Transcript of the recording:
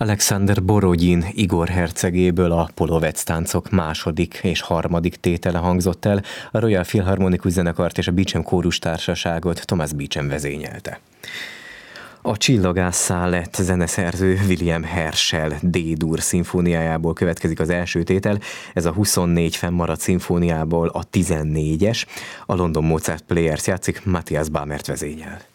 Alexander Borodin Igor hercegéből a Polovec táncok második és harmadik tétele hangzott el, a Royal Philharmonikus zenekart és a Beecham kórustársaságot Thomas Beecham vezényelte. A Csillagásszá lett zeneszerző William Herschel D-dur szimfóniájából következik az első tétel, ez a 24 fennmaradt szimfóniából a 14-es, a London Mozart Players játszik, Matthias Bamert vezényel.